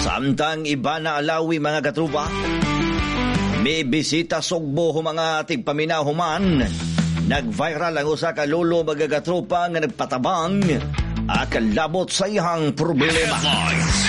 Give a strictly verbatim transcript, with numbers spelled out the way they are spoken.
Samtang iba na alawi mga katrupa, may bisita Sugbo mga tigpaminahuman. Nag-viral ang usa ka lolo mga katrupa nga nagpatabang akalabot sa iyang problema.